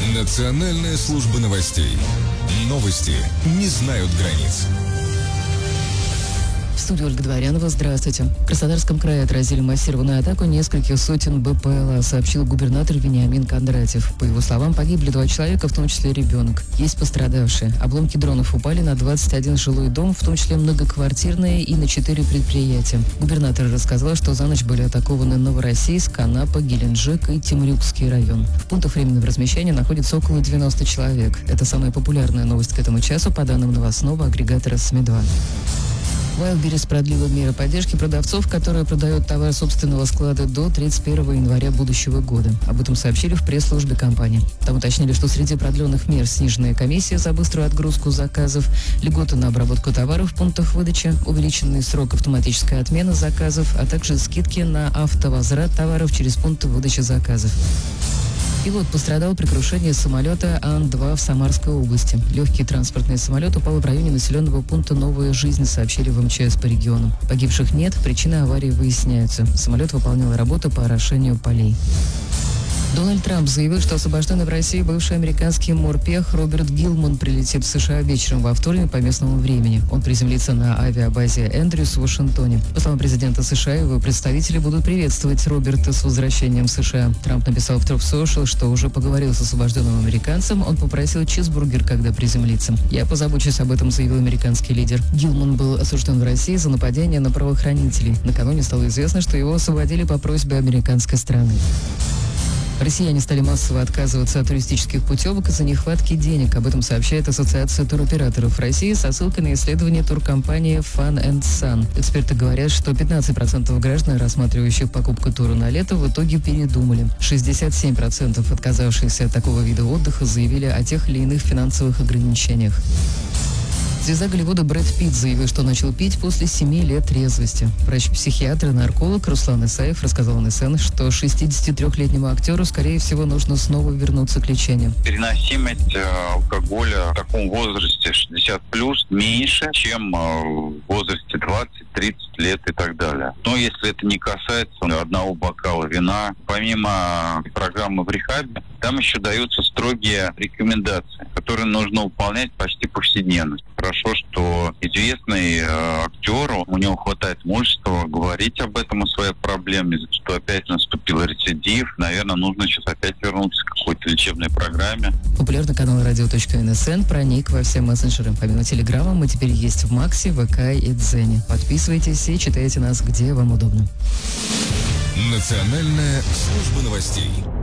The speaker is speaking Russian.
Национальная служба новостей. Новости не знают границ. В студии Ольга Дворянова. Здравствуйте. В Краснодарском крае отразили массированную атаку нескольких сотен БПЛА, сообщил губернатор Вениамин Кондратьев. По его словам, погибли 2 человека, в том числе ребенок. Есть пострадавшие. Обломки дронов упали на 21 жилой дом, в том числе многоквартирные, и на 4 предприятия. Губернатор рассказал, что за ночь были атакованы Новороссийск, Анапа, Геленджик и Темрюкский район. В пунктах временного размещения находится около 90 человек. Это самая популярная новость к этому часу, по данным новостного агрегатора СМИ-2. Wildberries продлила меры поддержки продавцов, которые продают товар собственного склада до 31 января будущего года. Об этом сообщили в пресс-службе компании. Там уточнили, что среди продленных мер сниженная комиссия за быструю отгрузку заказов, льготы на обработку товаров в пунктах выдачи, увеличенный срок автоматической отмены заказов, а также скидки на автовозврат товаров через пункты выдачи заказов. Пилот пострадал при крушении самолета Ан-2 в Самарской области. Легкий транспортный самолет упал в районе населенного пункта «Новая жизнь», сообщили в МЧС по региону. Погибших нет, причины аварии выясняются. Самолет выполнял работу по орошению полей. Дональд Трамп заявил, что освобожденный в России бывший американский морпех Роберт Гилман прилетит в США вечером во вторник по местному времени. Он приземлится на авиабазе Эндрюс в Вашингтоне. По словам президента США, его представители будут приветствовать Роберта с возвращением в США. Трамп написал в Truth Social, что уже поговорил с освобожденным американцем. Он попросил чизбургер, когда приземлится. «Я позабочусь об этом», заявил американский лидер. Гилман был осужден в России за нападение на правоохранителей. Накануне стало известно, что его освободили по просьбе американской страны. Россияне стали массово отказываться от туристических путевок из-за нехватки денег. Об этом сообщает Ассоциация туроператоров России со ссылкой на исследование туркомпании Fun & Sun. Эксперты говорят, что 15% граждан, рассматривающих покупку тура на лето, в итоге передумали. 67% отказавшихся от такого вида отдыха заявили о тех или иных финансовых ограничениях. Звезда Голливуда Брэд Питт заявил, что начал пить после 7 лет трезвости. Врач-психиатр и нарколог Руслан Исаев рассказал на СН, что 63-летнему актеру, скорее всего, нужно снова вернуться к лечению. Переносимость алкоголя в таком возрасте 60+, меньше, чем в возрасте 20-30 лет и так далее. Но если это не касается одного бокала вина, помимо программы в рехабе, там еще даются строгие рекомендации, которые нужно выполнять почти повседневно. Хорошо, что известный актеру, у него хватает мужества говорить об этом, о своей проблеме, что опять наступил рецидив. Наверное, нужно сейчас опять вернуться к какой-то лечебной программе. Популярный канал radio.nsn проник во все мессенджеры. Помимо Телеграма мы теперь есть в Максе, ВК и Дзене. Подписывайтесь и читайте нас, где вам удобно. Национальная служба новостей.